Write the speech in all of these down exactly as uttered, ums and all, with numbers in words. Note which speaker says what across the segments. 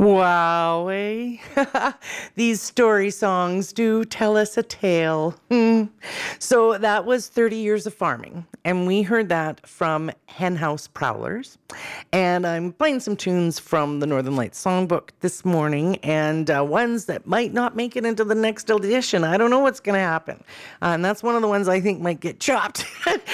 Speaker 1: Wow, eh? These story songs do tell us a tale. Hmm. So that was thirty years of farming, and we heard that from Henhouse Prowlers. And I'm playing some tunes from the Northern Lights Songbook this morning, and uh, ones that might not make it into the next edition. I don't know what's going to happen. Uh, and that's one of the ones I think might get chopped.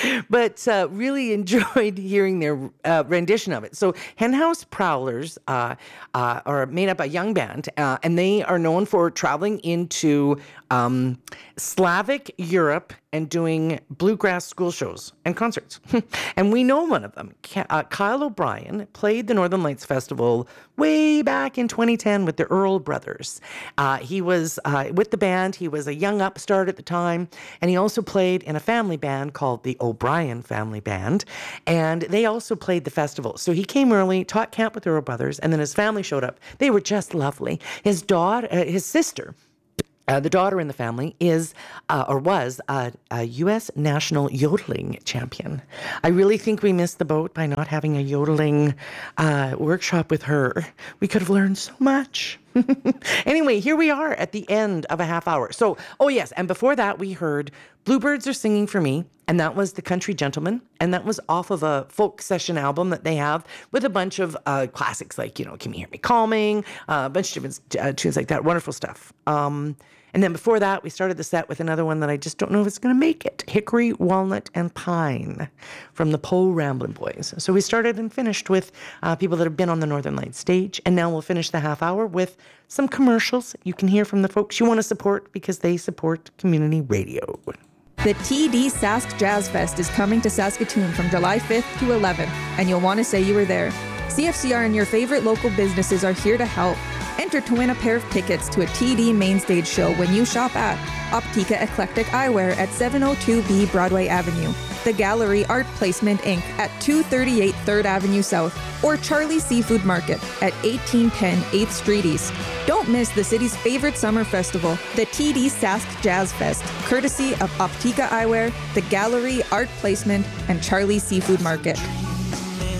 Speaker 1: But uh, really enjoyed hearing their uh, rendition of it. So Henhouse Prowlers uh, uh, are made up a young band, uh, and they are known for traveling into um, Slavic Europe and doing bluegrass school shows and concerts. And we know one of them. Uh, Kyle O'Brien played the Northern Lights Festival way back in twenty ten with the Earl Brothers. Uh, he was uh, with the band. He was a young upstart at the time, and he also played in a family band called the O'Brien Family Band, and they also played the festival. So he came early, taught camp with the Earl Brothers, and then his family showed up. They were just lovely. His daughter, uh, his sister, Uh, the daughter in the family is, uh, or was, a, a U S national yodeling champion. I really think we missed the boat by not having a yodeling uh, workshop with her. We could have learned so much. Anyway, here we are at the end of a half hour. So, oh yes, and before that we heard Bluebirds Are Singing for Me, and that was The Country Gentleman, and that was off of a folk session album that they have with a bunch of uh, classics like, you know, Can You Hear Me Calling, uh, a bunch of different uh, tunes like that. Wonderful stuff. Um, and then before that, we started the set with another one that I just don't know if it's going to make it. Hickory, Walnut, and Pine from the Poe Ramblin' Boys. So we started and finished with uh, people that have been on the Northern Lights stage, and now we'll finish the half hour with some commercials you can hear from the folks you want to support because they support community radio.
Speaker 2: The T D Sask Jazz Fest is coming to Saskatoon from July fifth to eleventh, and you'll want to say you were there. C F C R and your favorite local businesses are here to help. Enter to win a pair of tickets to a T D Mainstage show when you shop at Optica Eclectic Eyewear at seven oh two B Broadway Avenue, The Gallery Art Placement Incorporated at two thirty-eight third Avenue South, or Charlie's Seafood Market at eighteen ten eighth Street East. Don't miss the city's favorite summer festival, the T D Sask Jazz Fest, courtesy of Optica Eyewear, The Gallery Art Placement, and Charlie's Seafood Market.